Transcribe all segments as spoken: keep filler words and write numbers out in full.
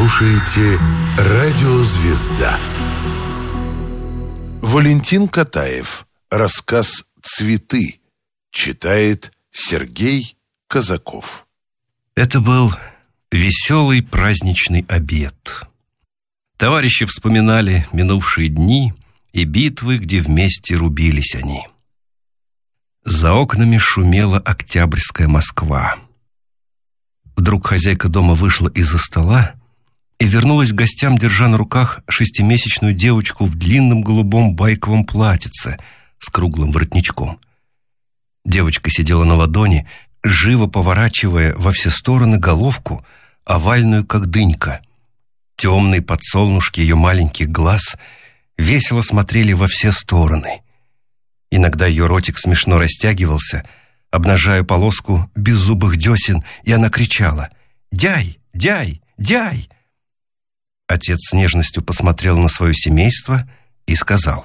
слушаете «Радио Звезда». Валентин Катаев. Рассказ «Цветы». Читает Сергей Казаков. Это был веселый праздничный обед. Товарищи вспоминали минувшие дни и битвы, где вместе рубились они. За окнами шумела октябрьская Москва. Вдруг хозяйка дома вышла из-за стола и вернулась к гостям, держа на руках шестимесячную девочку в длинном голубом байковом платьице с круглым воротничком. Девочка сидела на ладони, живо поворачивая во все стороны головку, овальную, как дынька. Темные подсолнушки ее маленьких глаз весело смотрели во все стороны. Иногда ее ротик смешно растягивался, обнажая полоску беззубых десен, и она кричала: «Дяй! Дяй! Дяй!» Отец с нежностью посмотрел на свое семейство и сказал: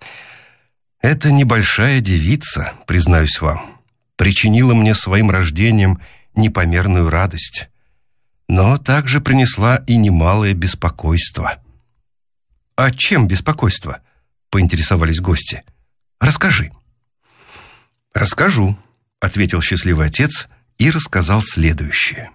«Эта небольшая девица, признаюсь вам, причинила мне своим рождением непомерную радость, но также принесла и немалое беспокойство». «А чем беспокойство?» — поинтересовались гости. «Расскажи». «Расскажу», — ответил счастливый отец и рассказал следующее.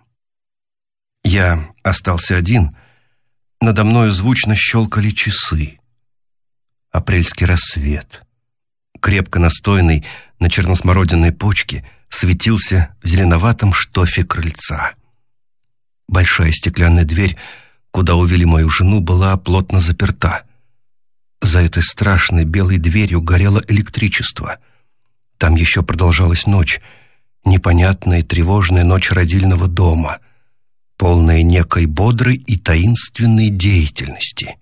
«Я остался один. Надо мною звучно щелкали часы. Апрельский рассвет, крепко настойный на черносмородиной почке, светился в зеленоватом штофе крыльца. Большая стеклянная дверь, куда увели мою жену, была плотно заперта. За этой страшной белой дверью горело электричество. Там еще продолжалась ночь, непонятная и тревожная ночь родильного дома, полная некой бодрой и таинственной деятельности.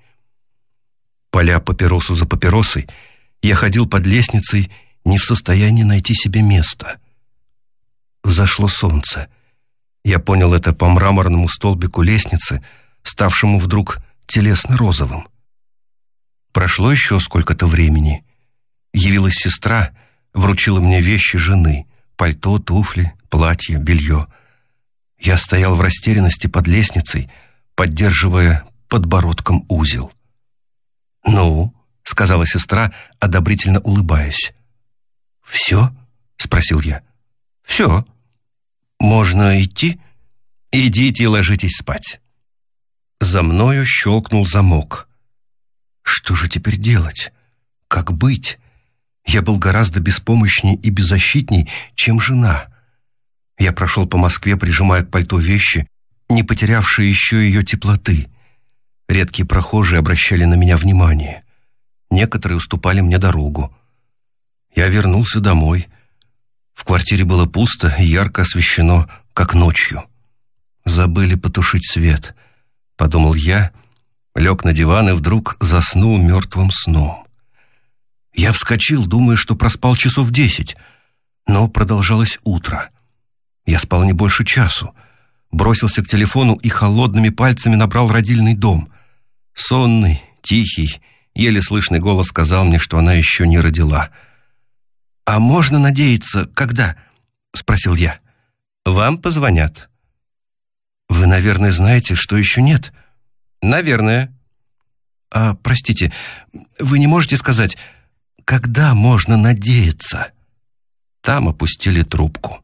Поля папиросу за папиросой, я ходил под лестницей, не в состоянии найти себе места. Взошло солнце. Я понял это по мраморному столбику лестницы, ставшему вдруг телесно-розовым. Прошло еще сколько-то времени. Явилась сестра, вручила мне вещи жены: пальто, туфли, платье, белье. Я стоял в растерянности под лестницей, поддерживая подбородком узел. «Ну?» — сказала сестра, одобрительно улыбаясь. «Все?» — спросил я. «Все. Можно идти?» «Идите и ложитесь спать». За мною щелкнул замок. Что же теперь делать? Как быть? Я был гораздо беспомощнее и беззащитней, чем жена. Я прошел по Москве, прижимая к пальто вещи, не потерявшие еще ее теплоты. Редкие прохожие обращали на меня внимание. Некоторые уступали мне дорогу. Я вернулся домой. В квартире было пусто и ярко освещено, как ночью. «Забыли потушить свет», — подумал я, лег на диван и вдруг заснул мертвым сном. Я вскочил, думая, что проспал часов десять, но продолжалось утро. Я спал не больше часу. Бросился к телефону и холодными пальцами набрал родильный дом. Сонный, тихий, еле слышный голос сказал мне, что она еще не родила. «А можно надеяться, когда?» — спросил я. «Вам позвонят». «Вы, наверное, знаете, что еще нет?» «Наверное». «А, простите, вы не можете сказать, когда можно надеяться?» Там опустили трубку.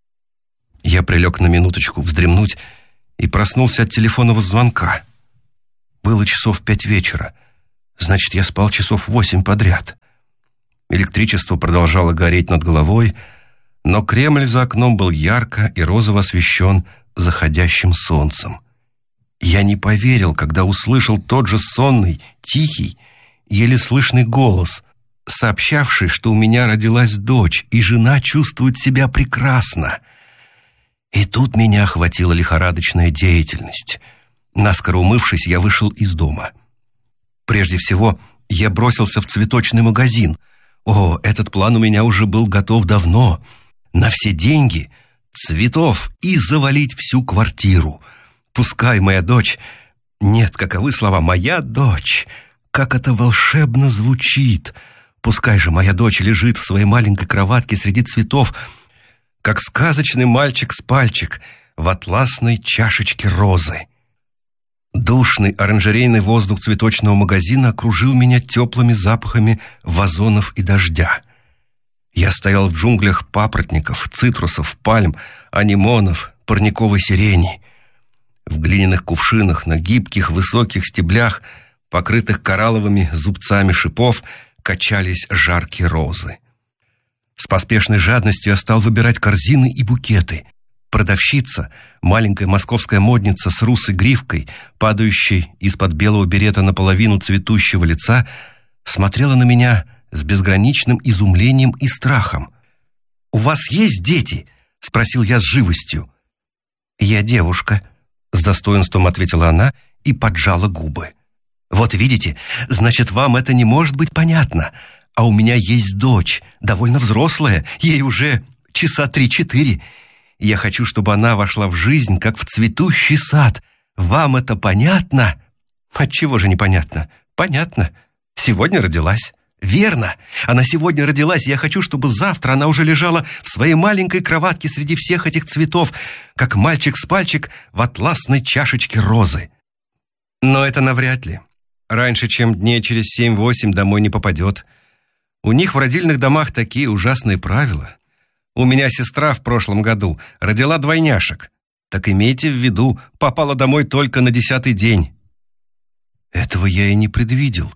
Я прилег на минуточку вздремнуть и проснулся от телефонного звонка. Было часов пять вечера. Значит, я спал часов восемь подряд. Электричество продолжало гореть над головой, но Кремль за окном был ярко и розово освещен заходящим солнцем. Я не поверил, когда услышал тот же сонный, тихий, еле слышный голос, сообщавший, что у меня родилась дочь, и жена чувствует себя прекрасно. И тут меня охватила лихорадочная деятельность. Наскоро умывшись, я вышел из дома. Прежде всего, я бросился в цветочный магазин. О, этот план у меня уже был готов давно. На все деньги цветов и завалить всю квартиру. Пускай моя дочь... Нет, каковы слова «моя дочь». Как это волшебно звучит. Пускай же моя дочь лежит в своей маленькой кроватке среди цветов, как сказочный мальчик с пальчик в атласной чашечке розы. Душный оранжерейный воздух цветочного магазина окружил меня теплыми запахами вазонов и дождя. Я стоял в джунглях папоротников, цитрусов, пальм, анимонов, парниковой сирени. В глиняных кувшинах на гибких высоких стеблях, покрытых коралловыми зубцами шипов, качались жаркие розы. С поспешной жадностью я стал выбирать корзины и букеты. Продавщица, маленькая московская модница с русой гривкой, падающей из-под белого берета наполовину цветущего лица, смотрела на меня с безграничным изумлением и страхом. «У вас есть дети?» — спросил я с живостью. «Я девушка», — с достоинством ответила она и поджала губы. «Вот видите, значит, вам это не может быть понятно. А у меня есть дочь, довольно взрослая, ей уже часа три-четыре. Я хочу, чтобы она вошла в жизнь, как в цветущий сад. Вам это понятно?» «Отчего же непонятно?» «Понятно. Сегодня родилась». «Верно. Она сегодня родилась, и я хочу, чтобы завтра она уже лежала в своей маленькой кроватке среди всех этих цветов, как мальчик с пальчик в атласной чашечке розы». Но это навряд ли. Раньше, чем дней через семь-восемь, домой не попадет. У них в родильных домах такие ужасные правила. У меня сестра в прошлом году родила двойняшек. Так имейте в виду, попала домой только на десятый день. Этого я и не предвидел.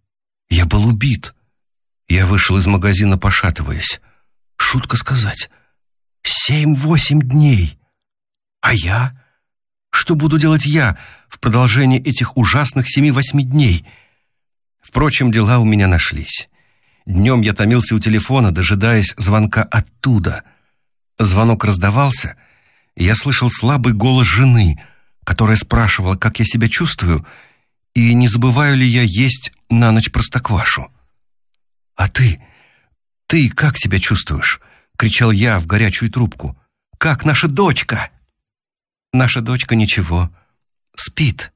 Я был убит. Я вышел из магазина, пошатываясь. Шутка сказать. Семь-восемь дней. А я? Что буду делать я в продолжении этих ужасных семи-восьми дней? Впрочем, дела у меня нашлись. Днем я томился у телефона, дожидаясь звонка оттуда. Звонок раздавался, и я слышал слабый голос жены, которая спрашивала, как я себя чувствую, и не забываю ли я есть на ночь простоквашу. «А ты? Ты как себя чувствуешь?» — кричал я в горячую трубку. «Как наша дочка?» «Наша дочка ничего. Спит».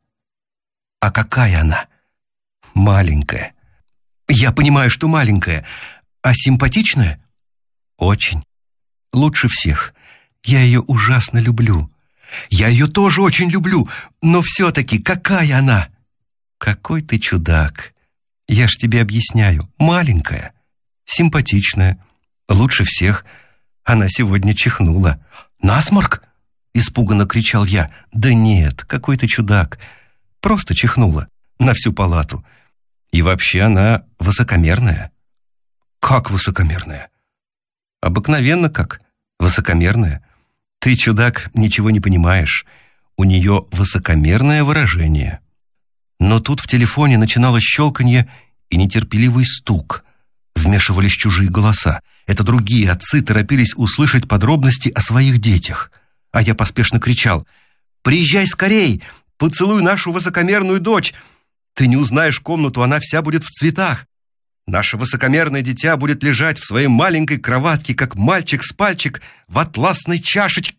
«А какая она?» «Маленькая». «Я понимаю, что маленькая. А симпатичная?» «Очень. Лучше всех. Я ее ужасно люблю. Я ее тоже очень люблю. Но все-таки какая она?» «Какой ты чудак. Я ж тебе объясняю. Маленькая, симпатичная, лучше всех. Она сегодня чихнула». «Насморк?» — испуганно кричал я. «Да нет, какой ты чудак. Просто чихнула на всю палату. И вообще она высокомерная». «Как высокомерная?» «Обыкновенно как высокомерная. Ты, чудак, ничего не понимаешь. У нее высокомерное выражение». Но тут в телефоне начиналось щелканье и нетерпеливый стук. Вмешивались чужие голоса. Это другие отцы торопились услышать подробности о своих детях. А я поспешно кричал: «Приезжай скорей! Поцелуй нашу высокомерную дочь! Ты не узнаешь комнату, она вся будет в цветах! Наше высокомерное дитя будет лежать в своей маленькой кроватке, как мальчик с пальчик в атласной чашечке!»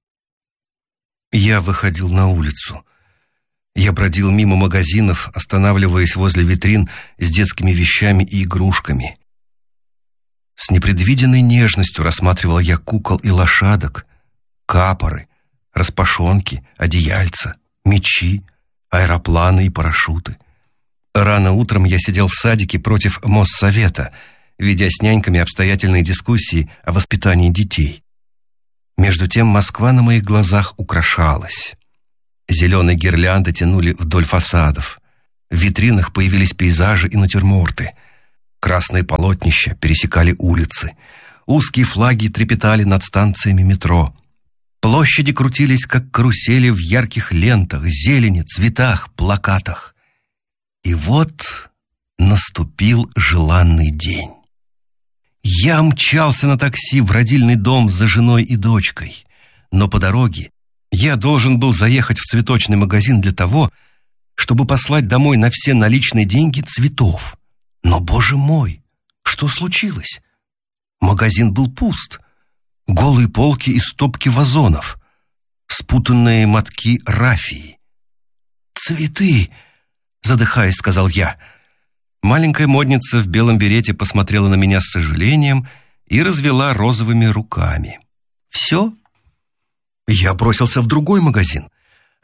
Я выходил на улицу. Я бродил мимо магазинов, останавливаясь возле витрин с детскими вещами и игрушками. С непредвиденной нежностью рассматривал я кукол и лошадок, капоры, распашонки, одеяльца, мечи, аэропланы и парашюты. Рано утром я сидел в садике против Моссовета, ведя с няньками обстоятельные дискуссии о воспитании детей. Между тем Москва на моих глазах украшалась. Зеленые гирлянды тянули вдоль фасадов. В витринах появились пейзажи и натюрморты. Красные полотнища пересекали улицы. Узкие флаги трепетали над станциями метро. Площади крутились, как карусели в ярких лентах, зелени, цветах, плакатах. И вот наступил желанный день. Я мчался на такси в родильный дом за женой и дочкой. Но по дороге я должен был заехать в цветочный магазин для того, чтобы послать домой на все наличные деньги цветов. Но, боже мой, что случилось? Магазин был пуст. Голые полки и стопки вазонов, спутанные мотки рафии. «Цветы!» — задыхаясь, сказал я. Маленькая модница в белом берете посмотрела на меня с сожалением и развела розовыми руками. «Все?» Я бросился в другой магазин.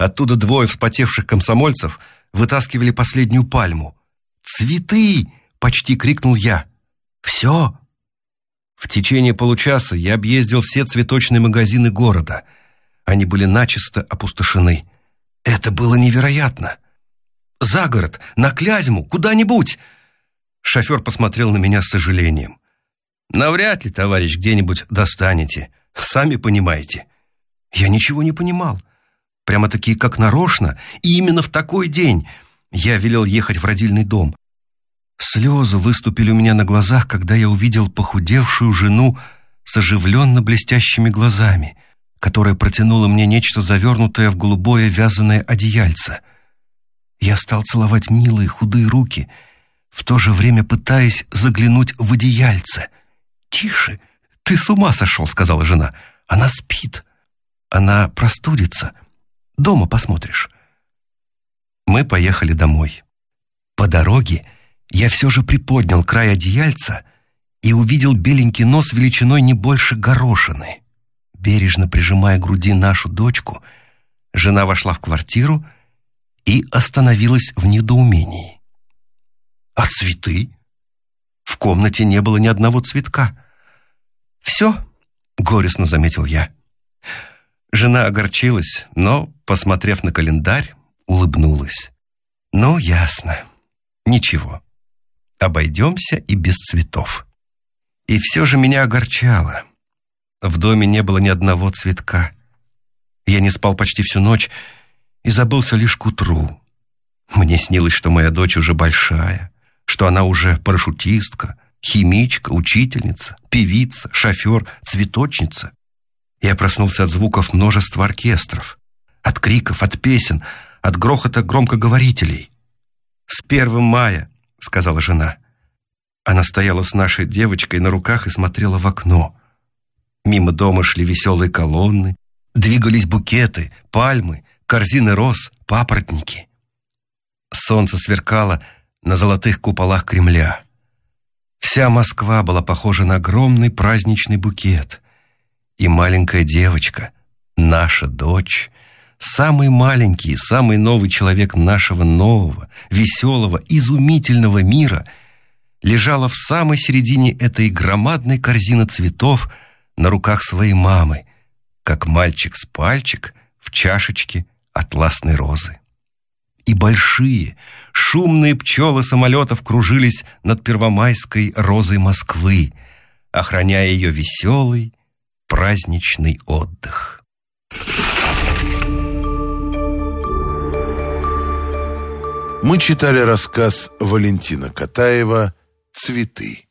Оттуда двое вспотевших комсомольцев вытаскивали последнюю пальму. «Цветы!» — почти крикнул я. «Все!» В течение получаса я объездил все цветочные магазины города. Они были начисто опустошены. Это было невероятно. «За город, на Клязьму, куда-нибудь!» Шофер посмотрел на меня с сожалением. «Навряд ли, товарищ, где-нибудь достанете. Сами понимаете». Я ничего не понимал. Прямо-таки как нарочно, и именно в такой день я велел ехать в родильный дом. Слезы выступили у меня на глазах, когда я увидел похудевшую жену с оживленно блестящими глазами, которая протянула мне нечто завернутое в голубое вязаное одеяльце. Я стал целовать милые худые руки, в то же время пытаясь заглянуть в одеяльце. «Тише, ты с ума сошел», — сказала жена. «Она спит. Она простудится. Дома посмотришь». Мы поехали домой. По дороге я все же приподнял край одеяльца и увидел беленький нос величиной не больше горошины. Бережно прижимая к груди нашу дочку, жена вошла в квартиру и остановилась в недоумении. «А цветы?» В комнате не было ни одного цветка. «Все», — горестно заметил я. Жена огорчилась, но, посмотрев на календарь, улыбнулась. «Ну, ясно. Ничего. Обойдемся и без цветов». И все же меня огорчало. В доме не было ни одного цветка. Я не спал почти всю ночь и забылся лишь к утру. Мне снилось, что моя дочь уже большая, что она уже парашютистка, химичка, учительница, певица, шофер, цветочница. Я проснулся от звуков множества оркестров, от криков, от песен, от грохота громкоговорителей. «С первым мая», — сказала жена. Она стояла с нашей девочкой на руках и смотрела в окно. Мимо дома шли веселые колонны, двигались букеты, пальмы, корзины роз, папоротники. Солнце сверкало на золотых куполах Кремля. Вся Москва была похожа на огромный праздничный букет. И маленькая девочка, наша дочь, самый маленький, самый новый человек нашего нового, веселого, изумительного мира, лежала в самой середине этой громадной корзины цветов на руках своей мамы, как мальчик с пальчик в чашечке атласной розы. И большие, шумные пчелы самолетов кружились над первомайской розой Москвы, охраняя ее веселый, праздничный отдых. Мы читали рассказ Валентина Катаева «Цветы».